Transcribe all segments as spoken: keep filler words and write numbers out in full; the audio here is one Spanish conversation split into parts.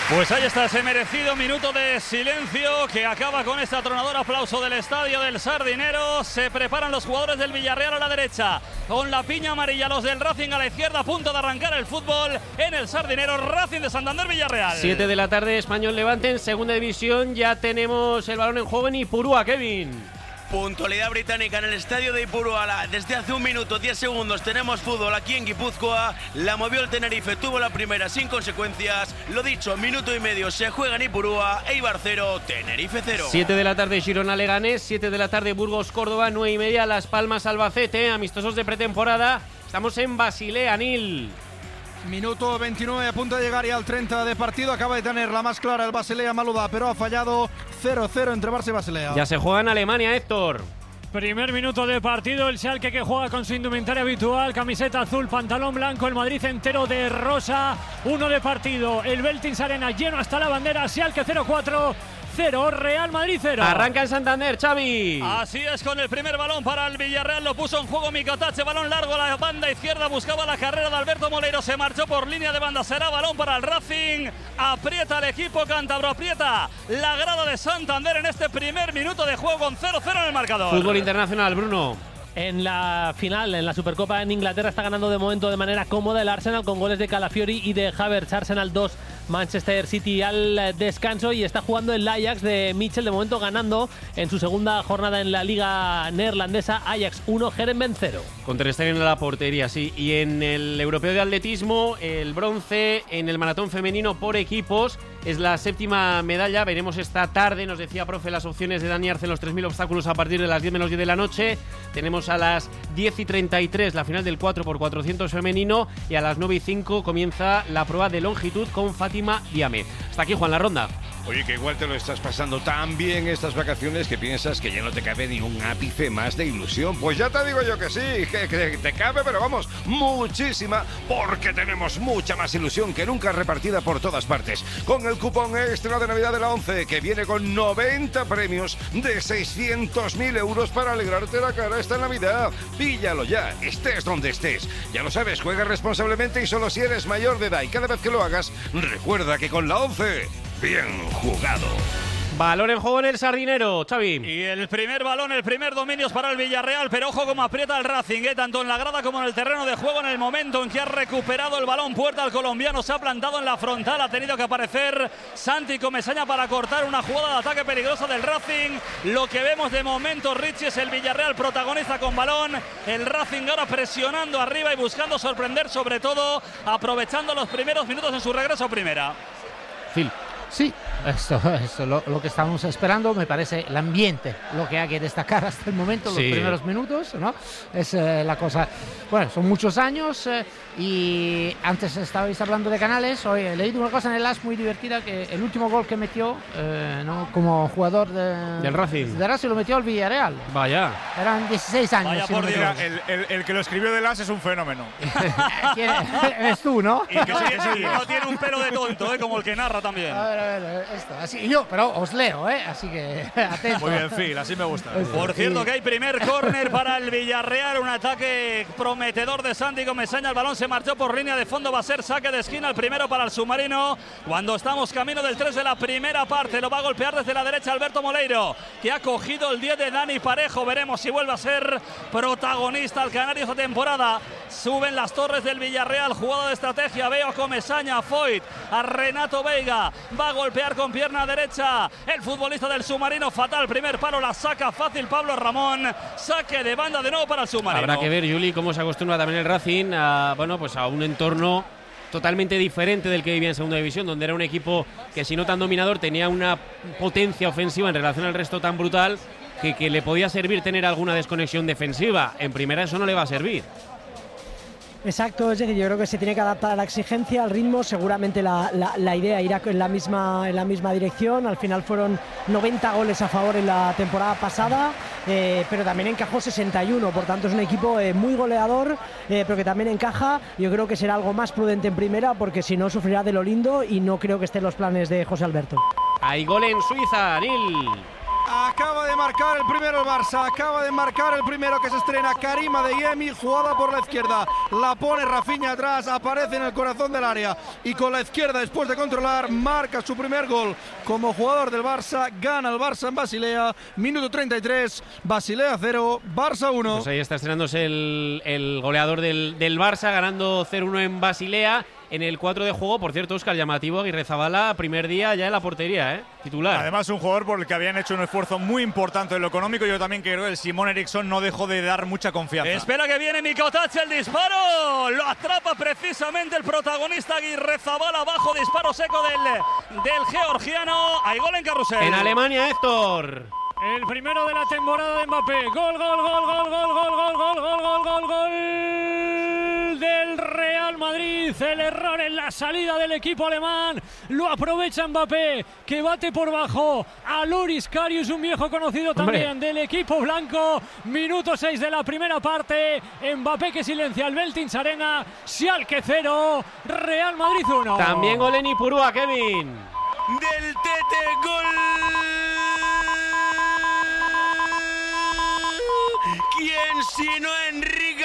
Pues ahí está ese merecido minuto de silencio que acaba con este atronador aplauso del estadio del Sardinero. Se preparan los jugadores del Villarreal a la derecha, con la piña amarilla los del Racing a la izquierda, a punto de arrancar el fútbol en el Sardinero. Racing de Santander, Villarreal. siete de la tarde, Español Levante en segunda división. Ya tenemos el balón en juego en Ipurúa, Kevin. Puntualidad británica en el estadio de Ipurúa. Desde hace un minuto, diez segundos, tenemos fútbol aquí en Guipúzcoa. La movió el Tenerife, tuvo la primera sin consecuencias. Lo dicho, minuto y medio se juega en Ipurúa. Eibar cero, Tenerife cero. siete de la tarde, Girona Leganés. siete de la tarde, Burgos Córdoba. nueve y media, Las Palmas Albacete. Amistosos de pretemporada. Estamos en Basilea, Nil. Minuto veintinueve, a punto de llegar ya al treinta de partido. Acaba de tener la más clara el Basilea Maluda, pero ha fallado. Cero cero entre Barça y Basilea. Ya se juega en Alemania, Héctor. Primer minuto de partido, el Schalke que juega con su indumentaria habitual, camiseta azul, pantalón blanco, el Madrid entero de rosa. Uno de partido, el Veltins Arena lleno hasta la bandera. Schalke cero cuatro. cero, Real Madrid cero. Arranca en Santander, Xavi. Así es, con el primer balón para el Villarreal, lo puso en juego Micatache, balón largo, la banda izquierda buscaba la carrera de Alberto Moleiro, se marchó por línea de banda, será balón para el Racing, aprieta el equipo cántabro, aprieta la grada de Santander en este primer minuto de juego con cero cero en el marcador. Fútbol internacional, Bruno. En la final, en la Supercopa en Inglaterra, está ganando de momento de manera cómoda el Arsenal con goles de Calafiori y de Havertz. Arsenal dos, Manchester City al descanso, y está jugando el Ajax de Mitchell, de momento ganando en su segunda jornada en la liga neerlandesa. Ajax uno, Herenveen cero. Con Ter Stegen en la portería, sí. Y en el europeo de atletismo, el bronce en el maratón femenino por equipos. Es la séptima medalla. Veremos esta tarde, nos decía profe, las opciones de Dani Arce en los tres mil obstáculos a partir de las diez menos diez de la noche. Tenemos a las diez y treinta y tres la final del cuatro por cuatrocientos femenino, y a las nueve y cinco comienza la prueba de longitud con Fátima Diame. Hasta aquí, Juan, la ronda. Oye, que igual te lo estás pasando tan bien estas vacaciones que piensas que ya no te cabe ni un ápice más de ilusión. Pues ya te digo yo que sí, que, que te cabe, pero vamos, muchísima, porque tenemos mucha más ilusión que nunca repartida por todas partes. Con el cupón extra de Navidad de la ONCE, que viene con noventa premios de seiscientos mil euros para alegrarte la cara esta Navidad. Píllalo ya, estés donde estés. Ya lo sabes, juega responsablemente y solo si eres mayor de edad. Y cada vez que lo hagas, recuerda que con la ONCE, bien jugado. Balón en juego en el Sardinero, Xavi. Y el primer balón, el primer dominio es para el Villarreal, pero ojo como aprieta el Racing, ¿eh? Tanto en la grada como en el terreno de juego. En el momento en que ha recuperado el balón Puerta, el colombiano se ha plantado en la frontal, ha tenido que aparecer Santi Comesaña para cortar una jugada de ataque peligrosa del Racing. Lo que vemos de momento, Richie, es el Villarreal protagonista con balón, el Racing ahora presionando arriba y buscando sorprender, sobre todo aprovechando los primeros minutos en su regreso a primera. Phil. Sí, esto es lo, lo que estamos esperando. Me parece el ambiente lo que hay que destacar hasta el momento, los sí. primeros minutos, ¿no? Es eh, la cosa. Bueno, son muchos años eh, y antes estabais hablando de Canales. Hoy he leído una cosa en el As muy divertida, que el último gol que metió eh, ¿no? como jugador de, del Racing, de Racing lo metió al Villarreal. Vaya. Eran dieciséis años. Vaya si por no me Dios. El, el, el que lo escribió del As es un fenómeno. ¿Quién eres tú, no? Y que sí, no tiene un pelo de tonto, ¿eh? Como el que narra también. A ver, a ver, esto, así, yo, pero os leo, ¿eh? Así que atento. Muy bien, Phil, así me gusta. Por cierto, que hay primer córner para el Villarreal, un ataque prometedor de Santi Comesaña. El balón se marchó por línea de fondo, va a ser saque de esquina, el primero para el submarino. Cuando estamos camino del tres de la primera parte, lo va a golpear desde la derecha Alberto Moleiro, que ha cogido el diez de Dani Parejo. Veremos si vuelve a ser protagonista el canario esta temporada. Suben las torres del Villarreal, jugada de estrategia. Veo a Comesaña, a Foyt, a Renato Veiga, va a golpear con pierna derecha el futbolista del submarino. Fatal, primer palo, la saca fácil Pablo Ramón. Saque de banda de nuevo para el submarino. Habrá que ver, Juli, cómo se acostumbra también el Racing a, bueno, pues a un entorno totalmente diferente del que vivía en segunda división, donde era un equipo que, si no tan dominador, tenía una potencia ofensiva en relación al resto tan brutal que, que le podía servir tener alguna desconexión defensiva. En primera eso no le va a servir. Exacto, es decir, yo creo que se tiene que adaptar a la exigencia, al ritmo. Seguramente la, la, la idea irá en la, misma, en la misma dirección. Al final fueron noventa goles a favor en la temporada pasada, eh, pero también encajó sesenta y uno, por tanto es un equipo eh, muy goleador, eh, pero que también encaja. Yo creo que será algo más prudente en primera, porque si no sufrirá de lo lindo, y no creo que esté en los planes de José Alberto. Hay gol en Suiza, Nil. Acaba de marcar el primero el Barça, acaba de marcar el primero que se estrena Karim Adeyemi, jugada por la izquierda, la pone Rafinha atrás, aparece en el corazón del área y con la izquierda después de controlar marca su primer gol como jugador del Barça, gana el Barça en Basilea, minuto treinta y tres, Basilea cero, Barça uno. Pues ahí está estrenándose el, el goleador del, del Barça, ganando cero uno en Basilea. En el cuatro de juego, por cierto, Óscar, llamativo, Aguirrezabala, primer día ya en la portería, ¿eh? Titular. Además, un jugador por el que habían hecho un esfuerzo muy importante en lo económico. Yo también creo que el Simón Eriksson no dejó de dar mucha confianza. Espera que viene Mikotácz, el disparo. Lo atrapa precisamente el protagonista Aguirrezabala, abajo, disparo seco del, del georgiano. Hay gol en carrusel. En Alemania, Héctor. El primero de la temporada de Mbappé. Gol, gol, gol, gol, gol, gol, gol, gol, gol, gol, gol, gol del Real Madrid. El error en la salida del equipo alemán. Lo aprovecha Mbappé, que bate por bajo a Loris Karius, un viejo conocido también Hombre. del equipo blanco. Minuto seis de la primera parte. Mbappé que silencia el Veltins Arena. Schalke cero, Real Madrid uno. También gol en Ipurúa, Kevin. Del Tete, gol. ¿Quién sino Enrique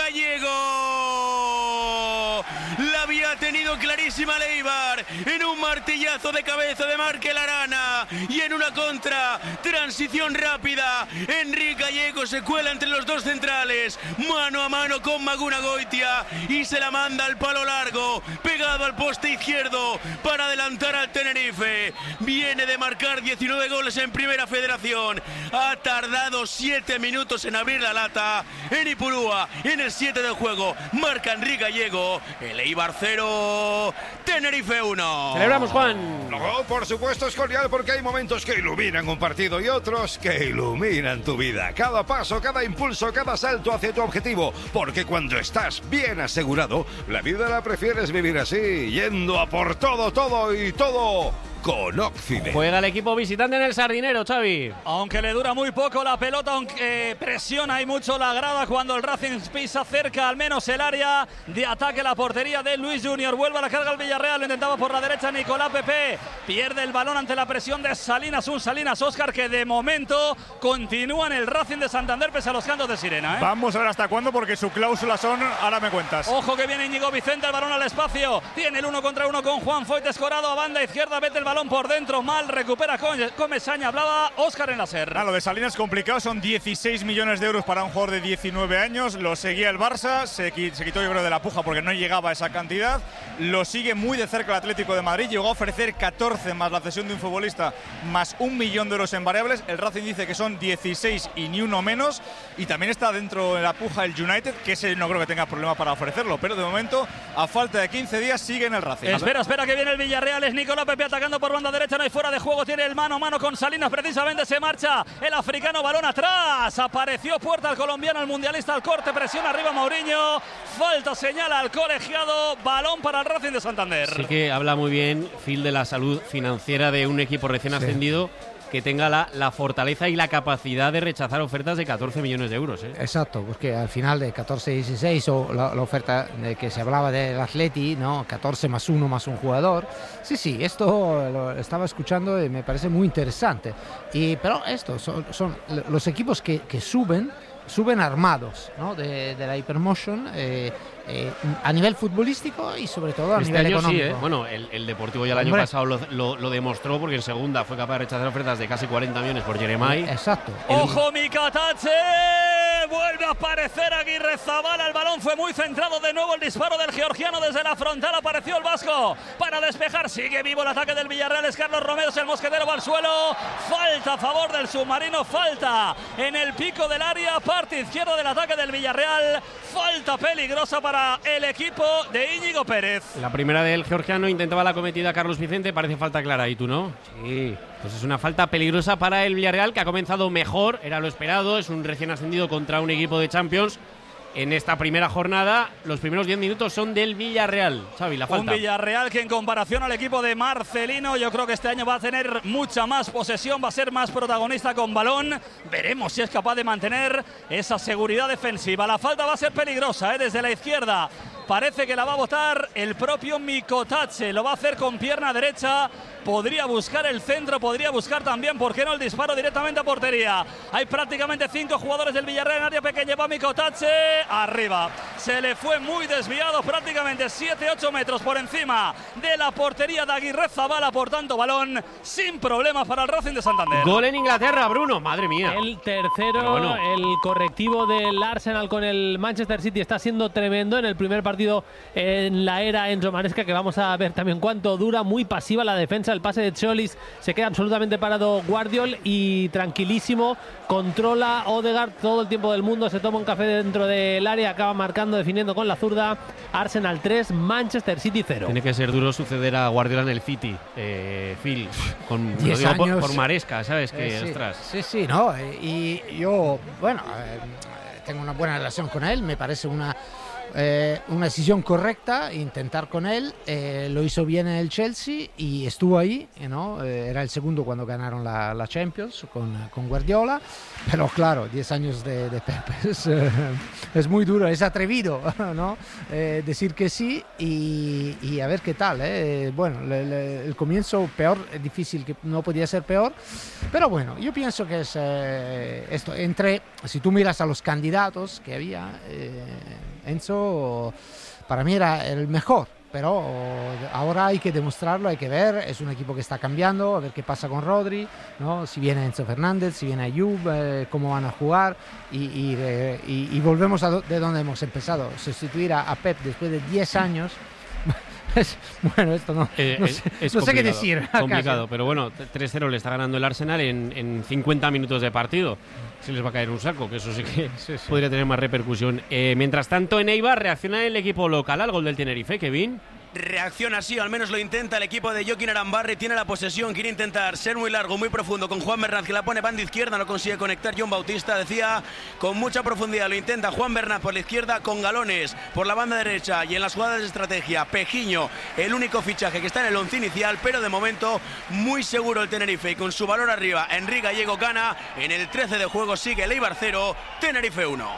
Gallego? La había tenido clarísima Leibar en un martillazo de cabeza de Markel Arana y en una contra, transición rápida. Enrique Gallego se cuela entre los dos centrales, mano a mano con Maguna Goitia y se la manda al palo largo, pegado al poste izquierdo para adelantar al Tenerife. Viene de marcar diecinueve goles en Primera Federación. Ha tardado siete minutos en abrir la lata. En Ipurúa, en el siete del juego, marca Enrique Gallego. El Eibar cero, Tenerife uno. Celebramos, Juan. No, por supuesto es cordial porque hay momentos que iluminan un partido y otros que iluminan tu vida. Cada paso, cada impulso, cada salto hacia tu objetivo. Porque cuando estás bien asegurado, la vida la prefieres vivir así, yendo a por todo, todo y todo con Occident. Juega el equipo visitante en el Sardinero, Xavi. Aunque le dura muy poco la pelota, aunque presiona y mucho la grada cuando el Racing pisa cerca al menos el área de ataque, la portería de Luis Junior. Vuelve a la carga el Villarreal, lo intentaba por la derecha Nicolás Pepe. Pierde el balón ante la presión de Salinas, un Salinas Óscar que de momento continúa en el Racing de Santander pese a los cantos de sirena, ¿eh? Vamos a ver hasta cuándo porque su cláusula son, ahora me cuentas. Ojo que viene Íñigo Vicente, el balón al espacio. Tiene el uno contra uno con Juan Foyt Escorado a banda izquierda, vete el balón por dentro, mal, recupera Comesaña, hablaba Óscar en la serra. Ah, lo de Salinas complicado, son dieciséis millones de euros para un jugador de diecinueve años, lo seguía el Barça, se, se quitó yo creo de la puja porque no llegaba a esa cantidad, lo sigue muy de cerca el Atlético de Madrid, llegó a ofrecer catorce más la cesión de un futbolista, más un millón de euros en variables, el Racing dice que son dieciséis y ni uno menos, y también está dentro de la puja el United, que ese no creo que tenga problema para ofrecerlo, pero de momento, a falta de quince días, sigue en el Racing. Espera, espera que viene el Villarreal, es Nicolás Pepe atacando por banda derecha, no hay fuera de juego, tiene el mano a mano con Salinas, precisamente se marcha el africano, balón atrás, apareció Puerta al colombiano, el mundialista al corte, presiona arriba Mourinho, falta, señala al colegiado, balón para el Racing de Santander. Sí que habla muy bien, Phil, de la salud financiera de un equipo recién sí. ascendido, que tenga la, la fortaleza y la capacidad de rechazar ofertas de catorce millones de euros. ¿eh? Exacto, porque al final de catorce dieciséis o la, la oferta de que se hablaba del Atleti, ¿no? catorce más uno más un jugador. Sí, sí, esto lo estaba escuchando y me parece muy interesante. Y, pero estos son, son los equipos que, que suben, suben armados, ¿no? de, de la Hypermotion. Eh, Eh, a nivel futbolístico y sobre todo a este nivel año económico. Sí, ¿eh? Bueno, el, el Deportivo ya el Hombre. año pasado lo, lo, lo demostró porque en segunda fue capaz de rechazar ofertas de casi cuarenta millones por Jeremai. Exacto. El... ¡Ojo, Mikotácz! Vuelve a aparecer Aguirrezabala, el balón fue muy centrado, de nuevo el disparo del georgiano desde la frontal, apareció el vasco para despejar, sigue vivo el ataque del Villarreal, es Carlos Romero, el mosquetero va al suelo, falta a favor del submarino, falta en el pico del área, parte izquierda del ataque del Villarreal, falta peligrosa para el equipo de Íñigo Pérez. La primera del georgiano, intentaba la cometida Carlos Vicente, parece falta clara, ¿y tú no? Sí. Pues es una falta peligrosa para el Villarreal, que ha comenzado mejor, era lo esperado, es un recién ascendido contra un equipo de Champions. En esta primera jornada, los primeros diez minutos son del Villarreal. Xavi, la falta. Un Villarreal que en comparación al equipo de Marcelino, yo creo que este año va a tener mucha más posesión, va a ser más protagonista con balón. Veremos si es capaz de mantener esa seguridad defensiva. La falta va a ser peligrosa, ¿eh? Desde la izquierda. Parece que la va a botar el propio Mikotache. Lo va a hacer con pierna derecha. Podría buscar el centro, podría buscar también, ¿por qué no?, el disparo directamente a portería. Hay prácticamente cinco jugadores del Villarreal en área pequeña. Va Mikotache arriba. Se le fue muy desviado, prácticamente siete ocho metros por encima de la portería de Aguirrezabala. Por tanto, balón sin problemas para el Racing de Santander. Gol en Inglaterra, Bruno. Madre mía. El tercero, bueno. El correctivo del Arsenal con el Manchester City está siendo tremendo en el primer partido en la era Enzo Maresca, que vamos a ver también cuánto dura. Muy pasiva la defensa. El pase de Cholis, se queda absolutamente parado Guardiol y tranquilísimo, controla Odegaard todo el tiempo del mundo, se toma un café dentro del área, acaba marcando, definiendo con la zurda. Arsenal tres, Manchester City cero. Tiene que ser duro suceder a Guardiola en el City, eh, Phil, con, lo diez digo años. Por, por Maresca, ¿sabes? Que, eh, sí, ostras. Sí, sí, no, y yo, bueno, eh, tengo una buena relación con él, me parece una Eh, una decisión correcta, intentar con él, eh, lo hizo bien en el Chelsea y estuvo ahí, ¿no? Eh, era el segundo cuando ganaron la, la Champions con, con Guardiola, pero claro, diez años de, de Pep es, eh, es muy duro, es atrevido, ¿no? Eh, decir que sí y, y a ver qué tal, ¿eh? Bueno, le, le, el comienzo peor, es difícil, que no podía ser peor, pero bueno, yo pienso que es eh, esto, entre, si tú miras a los candidatos que había, eh, Enzo para mí era el mejor, pero ahora hay que demostrarlo, hay que ver, es un equipo que está cambiando, a ver qué pasa con Rodri, ¿no? Si viene Enzo Fernández, si viene Ayub, eh, cómo van a jugar y, y, eh, y, y volvemos a do, de donde hemos empezado, sustituir a, a Pep después de diez años. Es, bueno, esto no, eh, no, es, sé, es no sé qué decir. Complicado, pero bueno, tres cero le está ganando el Arsenal en, en cincuenta minutos de partido. Si les va a caer un saco, que eso sí que sí, sí. podría tener más repercusión. Eh, mientras tanto, en Eibar reacciona el equipo local al gol del Tenerife, Kevin. Reacciona así, al menos lo intenta el equipo de Joaquín Arambarri, tiene la posesión, quiere intentar ser muy largo, muy profundo con Juan Bernat, que la pone banda izquierda, no consigue conectar John Bautista, decía, con mucha profundidad lo intenta Juan Bernat por la izquierda, con Galones por la banda derecha y en las jugadas de estrategia, Pejiño, el único fichaje que está en el once inicial, pero de momento muy seguro el Tenerife y con su valor arriba, Enrique Gallego gana, en el trece de juego sigue el Eibar cero, Tenerife uno.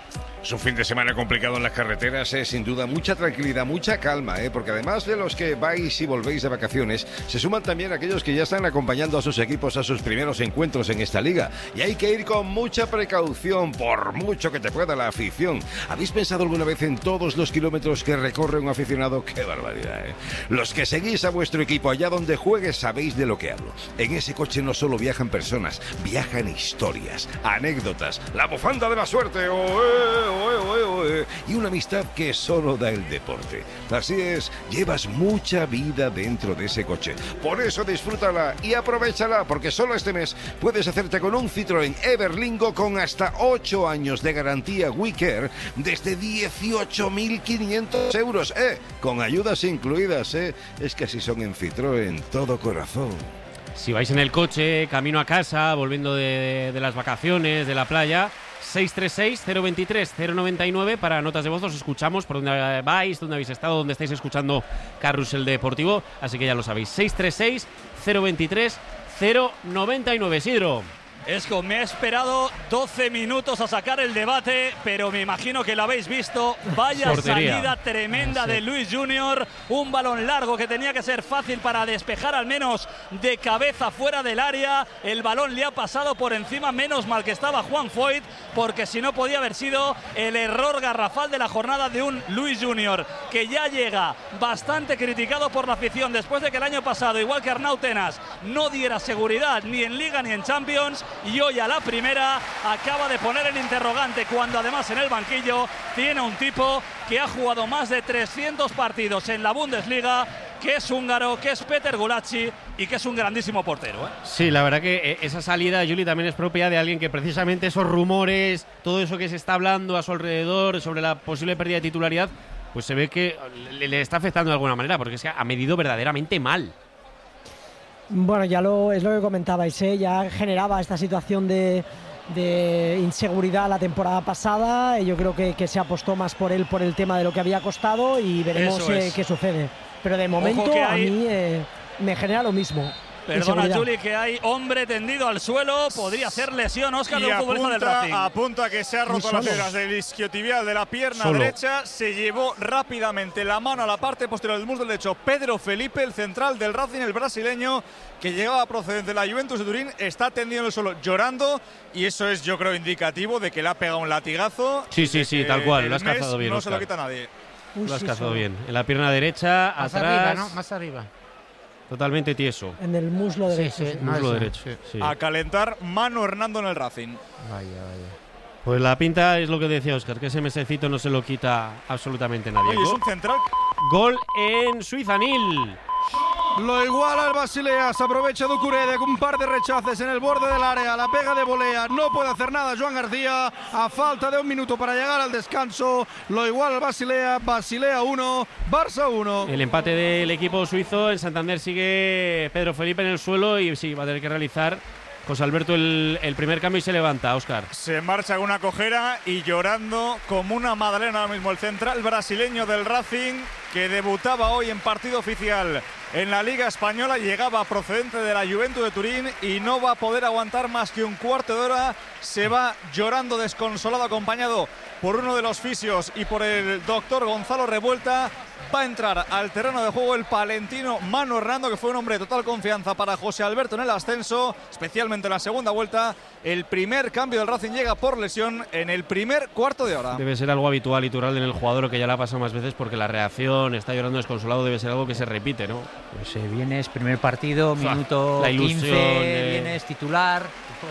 Es un fin de semana complicado en las carreteras, eh, sin duda, mucha tranquilidad, mucha calma, eh, porque además de los que vais y volvéis de vacaciones, se suman también aquellos que ya están acompañando a sus equipos a sus primeros encuentros en esta liga. Y hay que ir con mucha precaución, por mucho que te pueda la afición. ¿Habéis pensado alguna vez en todos los kilómetros que recorre un aficionado? ¡Qué barbaridad! eh! Los que seguís a vuestro equipo allá donde juegues sabéis de lo que hablo. En ese coche no solo viajan personas, viajan historias, anécdotas, la bufanda de la suerte, oh, eh, Oe, oe, oe. y una amistad que solo da el deporte. Así es, llevas mucha vida dentro de ese coche. Por eso disfrútala y aprovechala, porque solo este mes puedes hacerte con un Citroën Everlingo con hasta ocho años de garantía WeCare desde dieciocho mil quinientos euros, eh, con ayudas incluidas, eh. Es que así son en Citroën, todo corazón. Si vais en el coche, camino a casa, volviendo de, de, de las vacaciones, de la playa, seis tres seis, cero dos tres, cero nueve nueve para notas de voz. Os escuchamos por dónde vais, dónde habéis estado, dónde estáis escuchando Carrusel Deportivo. Así que ya lo sabéis, seis tres seis, cero dos tres, cero nueve nueve. Isidro. Esco, me ha esperado doce minutos a sacar el debate, pero me imagino que lo habéis visto. Vaya Portería. salida tremenda sí. de Luis Junior. Un balón largo que tenía que ser fácil para despejar al menos de cabeza fuera del área. El balón le ha pasado por encima. Menos mal que estaba Juan Foyt, porque si no podía haber sido el error garrafal de la jornada de un Luis Junior, que ya llega bastante criticado por la afición después de que el año pasado, igual que Arnau Tenas, no diera seguridad ni en Liga ni en Champions. Y hoy a la primera acaba de poner el interrogante, cuando además en el banquillo tiene un tipo que ha jugado más de trescientos partidos en la Bundesliga, que es húngaro, que es Peter Gulacsi y que es un grandísimo portero, ¿eh? Sí, la verdad que esa salida, Juli, también es propia de alguien que precisamente esos rumores, todo eso que se está hablando a su alrededor sobre la posible pérdida de titularidad, pues se ve que le, le está afectando de alguna manera, porque es que ha medido verdaderamente mal. Bueno, ya lo es lo que comentabais, ¿eh? Ya generaba esta situación de, de inseguridad la temporada pasada. Yo creo que, que se apostó más por él por el tema de lo que había costado y veremos eh, qué sucede. Pero de momento hay... a mí eh, me genera lo mismo. Perdona, seguridad. Juli, que hay hombre tendido al suelo. Podría ser lesión, Óscar, de un futbolista del Racing. Apunta que se ha roto Muy las solos. fibras del isquiotibial de la pierna Solo. derecha. Se llevó rápidamente la mano a la parte posterior del muslo derecho. Pedro Felipe, el central del Racing, el brasileño, que llegaba procedente de la Juventus de Turín, está tendido en el suelo llorando. Y eso es, yo creo, indicativo de que le ha pegado un latigazo. Sí, sí, sí, tal cual. Lo has cazado bien, No se lo Óscar. quita nadie. Uy, Lo has sí, cazado solo. bien. En la pierna derecha, Más atrás, arriba, ¿no? Más arriba. totalmente tieso. En el muslo Sí, derecho. sí, sí. no, Muslo esa, derecho. sí. Sí. A calentar Manu Hernando en el Racing. Vaya, vaya. Pues la pinta es lo que decía Óscar, que ese mesecito no se lo quita absolutamente nadie. Oye, es Gol, un central. gol en Suiza, Nil. Lo iguala el Basilea, se aprovecha Ducuré de un par de rechaces en el borde del área, la pega de volea, no puede hacer nada Joan García, a falta de un minuto para llegar al descanso, lo iguala el Basilea, Basilea uno, Barça uno. El empate del equipo suizo, en Santander sigue Pedro Felipe en el suelo y sí, va a tener que realizar José Alberto el, el primer cambio y se levanta, Óscar. Se marcha con una cojera y llorando como una magdalena ahora mismo el central brasileño del Racing, que debutaba hoy en partido oficial en la Liga Española, llegaba procedente de la Juventus de Turín y no va a poder aguantar más que un cuarto de hora. Se va llorando desconsolado, acompañado por uno de los fisios y por el doctor Gonzalo Revuelta. Va a entrar al terreno de juego el palentino Manu Hernando, que fue un hombre de total confianza para José Alberto en el ascenso, especialmente en la segunda vuelta. El primer cambio del Racing llega por lesión en el primer cuarto de hora. Debe ser algo habitual y natural en el jugador, que ya le ha pasado más veces, porque la reacción, está llorando desconsolado, debe ser algo que se repite, ¿no? Pues eh, vienes, primer partido, Fua, minuto la ilusión, quince, eh. vienes titular,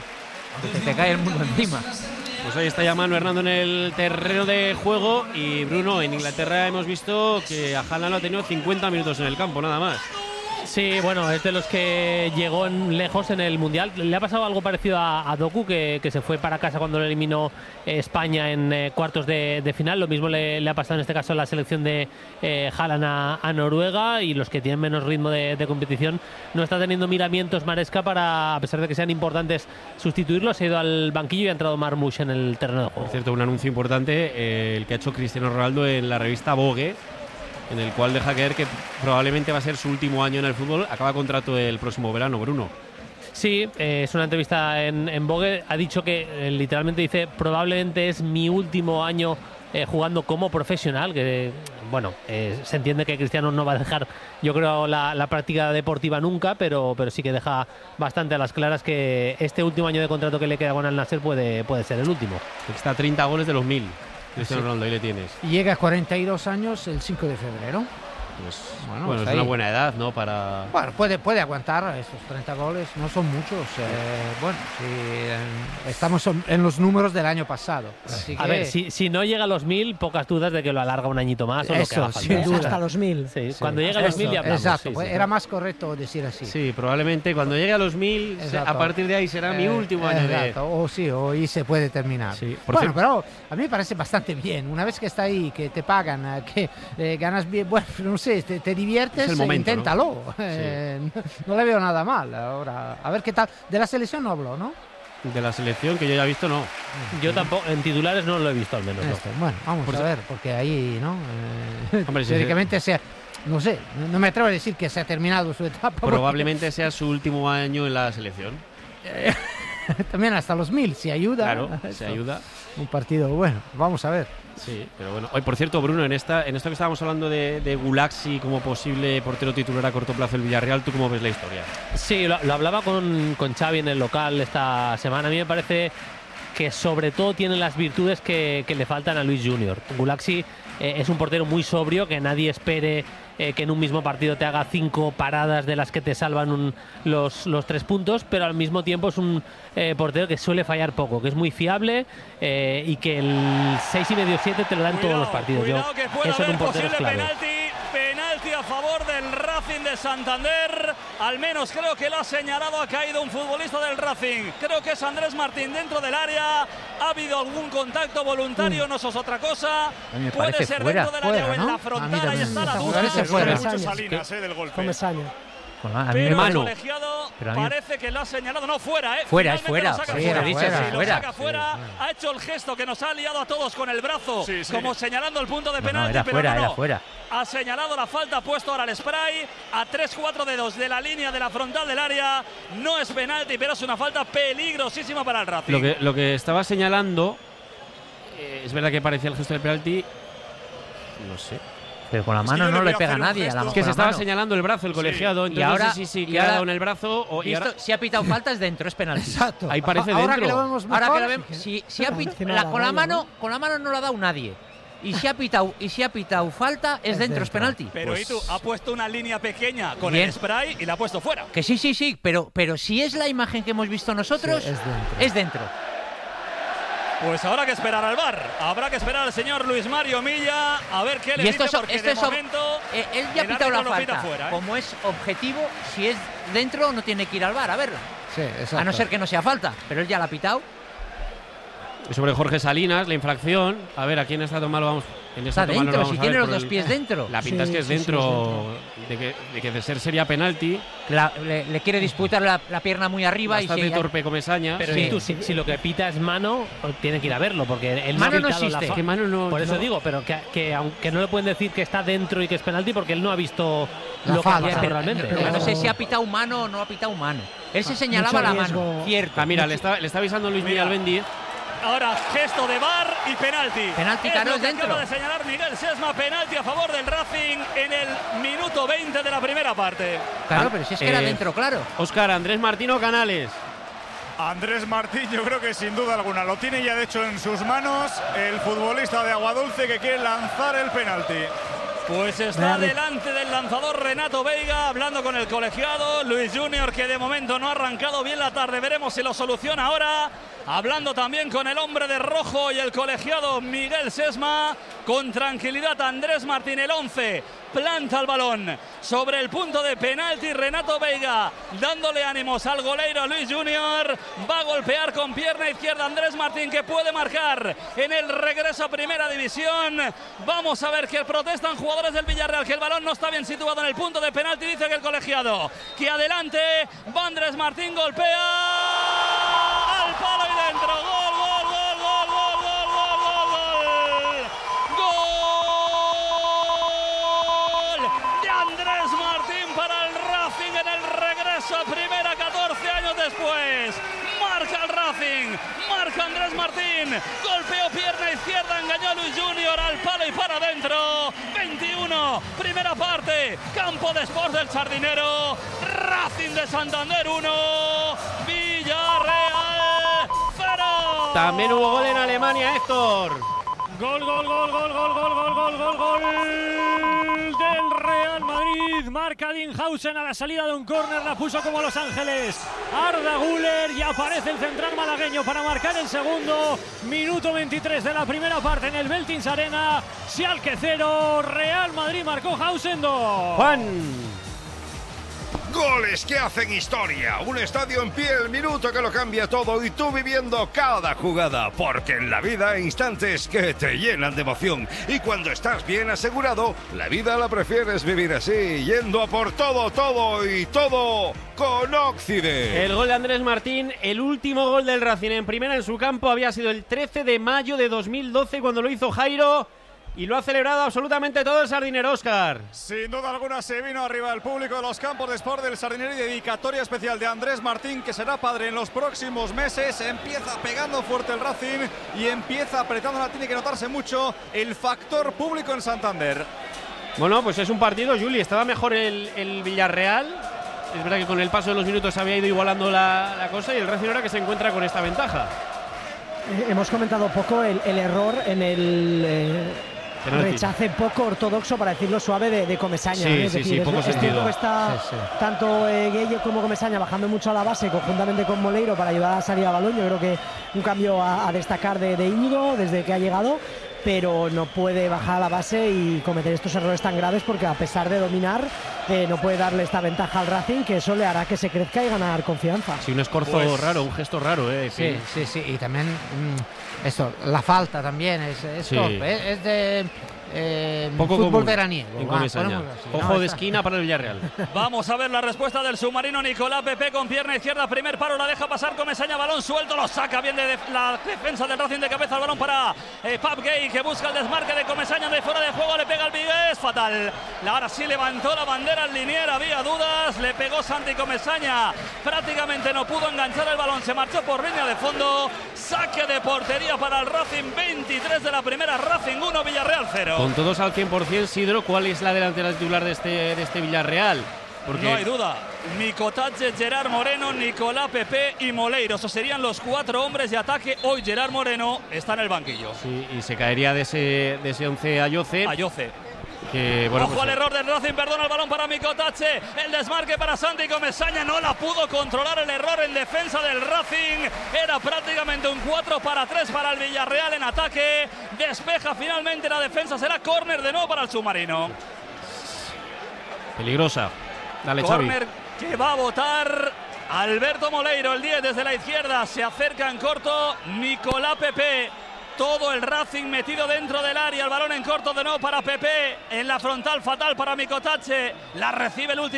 se te cae el mundo encima. Pues ahí está ya Manu Hernando en el terreno de juego. Y Bruno, en Inglaterra hemos visto que a Haaland lo ha tenido cincuenta minutos en el campo, nada más. Sí, bueno, es de los que llegó en, lejos en el Mundial. Le ha pasado algo parecido a, a Doku, que, que se fue para casa cuando lo eliminó eh, España en eh, cuartos de, de final. Lo mismo le, le ha pasado en este caso a la selección de eh, Haaland a, a Noruega, y los que tienen menos ritmo de, de competición no está teniendo miramientos Maresca para, a pesar de que sean importantes, sustituirlo. Se ha ido al banquillo y ha entrado Marmoush en el terreno de juego. Por cierto, un anuncio importante, eh, el que ha hecho Cristiano Ronaldo en la revista Vogue, en el cual deja caer que probablemente va a ser su último año en el fútbol. Acaba contrato el próximo verano, Bruno. Sí, eh, es una entrevista en, en Vogue. Ha dicho que eh, literalmente dice, probablemente es mi último año eh, jugando como profesional, que bueno, eh, se entiende que Cristiano no va a dejar, yo creo, la, la práctica deportiva nunca, pero, pero sí que deja bastante a las claras que este último año de contrato que le queda con Al Nassr puede, puede ser el último. Está a treinta goles de los mil. Cristiano Sí. Ronaldo, ahí le tienes. Y llega a cuarenta y dos años el cinco de febrero. Pues, Bueno, bueno, está es una ahí. buena edad, ¿no? Para. Bueno, puede, puede aguantar esos treinta goles, no son muchos. eh, bueno, sí, eh, estamos en los números del año pasado. Así A que- ver, si, si no llega a los mil, pocas dudas de que lo alarga un añito más o lo que Eso, haga falta. sin duda. Hasta los mil. Sí, Sí, cuando llegue a los eso, mil ya hablamos. Exacto, sí, pues sí. era más correcto decir así. Sí, probablemente cuando llegue a los mil, se- Exacto. a partir de ahí será mi Eh, último año de. exacto, o sí, o ahí se puede terminar. Sí, por Bueno, cier- pero a mí me parece bastante bien. Una vez que está ahí, que te pagan, eh, que eh, ganas bien, bueno, no sé, te, te diviertes, Es el eh, momento, inténtalo. Eh, no, no le veo nada mal. Ahora, a ver qué tal. De la selección no hablo, ¿no? De la selección que yo ya he visto, no. Yo tampoco, en titulares no lo he visto al menos. no. Este, bueno, vamos Por a si- ver, porque ahí, ¿no? Eh, Hombre, sí, teóricamente sea, no sé, no- no me atrevo a decir que se ha terminado su etapa. porque Probablemente sea su último año en la selección. también hasta los mil, si ayuda. Claro, se Eso, ayuda. Un partido bueno, vamos a ver. Sí, pero bueno. Hoy, por cierto, Bruno, en esta, en esto que estábamos hablando de, de Gulaxi como posible portero titular a corto plazo del Villarreal, ¿tú cómo ves la historia? Sí, lo, lo hablaba con, con Xavi en el local esta semana. A mí me parece que sobre todo tiene las virtudes que, que le faltan a Luis Junior. Gulaxi eh, es un portero muy sobrio, que nadie espere eh, que en un mismo partido te haga cinco paradas de las que te salvan un- los, los tres puntos, pero al mismo tiempo es un eh, portero que suele fallar poco, que es muy fiable eh, y que el seis y medio siete te lo dan todos los partidos. Cuidado Yo, que puede eso en haber un portero es posible clave. penalti. Penalti a favor del Racing de Santander. Al menos creo que lo ha señalado. Ha caído un futbolista del Racing. Creo que es Andrés Martín dentro del área. Ha habido algún contacto voluntario, no eso es otra cosa. A mí me Puede parece ser fuera, dentro del área fuera, o en ¿no? la A mí frontal. Ahí también está la me duda. parece fuera. Muchas Sánchez, salinas eh, del golpe. Come Saña. Con la, a mí pero me el mano. colegiado Pero a mí- parece que lo ha señalado, no fuera, ¿eh? Fuera, es Finalmente fuera, lo saca sí, fuera. lo dice, Sí, sí, lo fuera. saca fuera, ha hecho el gesto que nos ha liado a todos con el brazo, Sí, sí. como señalando el punto de No, no, penalti, era pero fuera, no, no. era fuera. Ha señalado la falta, ha puesto ahora el spray a tres cuatro dedos de la línea de la frontal del área. No es penalti, pero es una falta peligrosísima para el Racing. Lo que, lo que estaba señalando, eh, es verdad que parecía el gesto del penalti. No sé. Pero con la Es que mano yo le no le veo pega a hacer un nadie. A la, gesto. Es que con se la estaba mano. señalando el brazo el colegiado, Y entonces ahora- no sé si, si y que ha ahora- dado en el brazo o y Visto, ahora- si ha pitado falta es dentro, es penalti. Exacto. Ahí parece Ahora dentro. que lo vemos mejor, Ahora que lo vemos, si, si ha pit- Encima de la- la con la raya, mano, ¿no? con la mano no lo ha dado nadie. Y si ha pitado, y si ha pitado falta es, Es dentro, es dentro. penalti. Pero Pues- Itu ha puesto una línea pequeña con Bien. el spray y la ha puesto fuera. Que sí, sí, sí, pero, pero si es la imagen que hemos visto nosotros, Sí, es dentro. es dentro. Pues habrá que esperar al V A R. Habrá que esperar al señor Luis Mario Milla a ver qué le Y esto dice es, porque esto de es ob- momento eh, él ya ha el pitado la árbitro lo pita falta. fuera, ¿eh? Como es objetivo, si es dentro no tiene que ir al V A R a verla. Sí, exacto. A no ser que no sea falta, pero él ya la ha pitado. Sobre Jorge Salinas, la infracción. A ver, ¿a quién está tomando? Vamos. En esta Está toma no lo dentro, vamos si a tiene ver los por dos el- pies dentro. La pinta Sí, es que es sí, sí, dentro de, que, de que de ser sería penalti. La- le, le quiere disputar la, la pierna muy arriba y Bastante si torpe Comesaña. Pero Sí. ¿y tú, si, si lo que pita es mano, tiene que ir a verlo, porque él Mano no no ha pitado existe. la fa- Que mano no- Por eso no. digo, pero que, que aunque no le pueden decir que está dentro y que es penalti, porque él no ha visto La lo que ha falta. pasado pero, realmente. pero Pero- no sé si ha pitado mano o no ha pitado mano. Él se señalaba mucho la riesgo. mano, cierto. Ah, mira, le está, le está avisando Luis Mira. Miguel Bendiz. Ahora gesto de V A R y penalti. Penalti, es claro, lo es que dentro. acaba de señalar Miguel Sesma, penalti a favor del Racing en el minuto veinte de la primera parte. Claro, pero si es que era Eh, dentro, claro. Óscar, Andrés Martino Canales. Andrés Martín, yo creo que sin duda alguna lo tiene ya de hecho en sus manos el futbolista de Aguadulce que quiere lanzar el penalti. Pues está Dale. delante del lanzador Renato Veiga, hablando con el colegiado Luis Junior, que de momento no ha arrancado bien la tarde. Veremos si lo soluciona ahora. Hablando también con el hombre de rojo y el colegiado Miguel Sesma. Con tranquilidad Andrés Martín, el once, planta el balón sobre el punto de penalti. Renato Veiga dándole ánimos al goleiro Luis Junior. Va a golpear con pierna izquierda Andrés Martín, que puede marcar en el regreso a primera división. Vamos a ver que protestan jugadores del Villarreal, que el balón no está bien situado en el punto de penalti. Dice que el colegiado, que adelante va Andrés Martín, golpea al palo y dentro. Gol, gol, gol, gol, gol, gol, gol, gol, gol. Gol de Andrés Martín para el Racing en el regreso a primera, catorce años después. Marca el Racing, marca Andrés Martín, golpeó pierna izquierda, engañó a Luis Junior al palo y para adentro. veintiuno, primera parte, campo de Sport del Sardinero, Racing de Santander uno, Villarreal cero. También hubo gol en Alemania, Héctor. Gol, gol, gol, gol, gol, gol, gol, gol, gol, gol del Real Madrid. Marca Dinhausen a la salida de un córner, la puso como Los Ángeles Arda Güler y aparece el central malagueño para marcar el segundo. Minuto veintitrés de la primera parte en el Veltins Arena. Schalke cero, Real Madrid marcó Hausen dos. Juan. Goles que hacen historia, un estadio en pie, el minuto que lo cambia todo y tú viviendo cada jugada, porque en la vida hay instantes que te llenan de emoción y cuando estás bien asegurado, la vida la prefieres vivir así, yendo a por todo, todo y todo con Oxide. El gol de Andrés Martín, el último gol del Racing en primera en su campo había sido el trece de mayo de dos mil doce cuando lo hizo Jairo. Y lo ha celebrado absolutamente todo el Sardinero, Óscar. Sin duda alguna se vino arriba el público de los campos de Sport del Sardinero y dedicatoria especial de Andrés Martín, que será padre en los próximos meses. Empieza pegando fuerte el Racing y empieza apretando. Tiene que notarse mucho el factor público en Santander. Bueno, pues es un partido, Juli. Estaba mejor el, el Villarreal. Es verdad que con el paso de los minutos había ido igualando la, la cosa y el Racing ahora que se encuentra con esta ventaja. Eh, hemos comentado poco el, el error en el eh, Penalti. rechace poco ortodoxo, para decirlo suave, de, de Comesaña. Sí, ¿eh? Es sí, decir, sí, es- poco es sentido. cierto que está Sí, sí. tanto eh, Gueye como Comesaña bajando mucho a la base conjuntamente con Moleiro para ayudar a salir a balón. Yo creo que un cambio a, a destacar de, de Íñigo desde que ha llegado, pero no puede bajar a la base y cometer estos errores tan graves, porque a pesar de dominar eh, no puede darle esta ventaja al Racing, que eso le hará que se crezca y ganar confianza. Sí, un escorzo Pues- raro, un gesto raro, ¿eh? Sí, sí, sí. Y también mm, esto, la falta también es, es Sí. torpe, ¿eh? Es de eh, Poco fútbol común veraniego. en Va, Comesaña. ponemos así. Ojo No, de está- esquina para el Villarreal. Vamos a ver la respuesta del submarino. Nicolás Pepe con pierna izquierda, primer paro, la deja pasar Comesaña, balón suelto, lo saca bien de def- la defensa del Racing de cabeza, el balón para eh, Pap Gay, que busca el desmarque de Comesaña de fuera de juego, le pega al Vigués, fatal. Ahora sí levantó la bandera al linier, había dudas, le pegó Santi Comesaña, prácticamente no pudo enganchar el balón, se marchó por línea de fondo, saque de portería para el Racing, veintitrés de la primera, Racing uno, Villarreal cero. Con todos al cien por cien, Sidro, ¿cuál es la delantera titular de este, de este Villarreal? Porque No hay duda. Nicotache, Gerard Moreno, Nicolás Pepe y Moleiro. Esos serían los cuatro hombres de ataque. Hoy Gerard Moreno está en el banquillo. Sí, y se caería de ese, de ese once Ayoce. Ayoce. Que, bueno, Ojo pues, al error del Racing, perdona el balón para Nicotache. El desmarque para Santi Comesaña. No la pudo controlar el error en defensa del Racing. Era prácticamente un cuatro para tres para el Villarreal en ataque. Despeja finalmente la defensa. Será córner de nuevo para el submarino. peligrosa. Dale, Xavi. Córner que va a votar Alberto Moleiro, el diez desde la izquierda. Se acerca en corto Nicolás Pepe. Todo el Racing metido dentro del área. El balón en corto de nuevo para Pepe. En la frontal fatal para Nicotache. La recibe el último.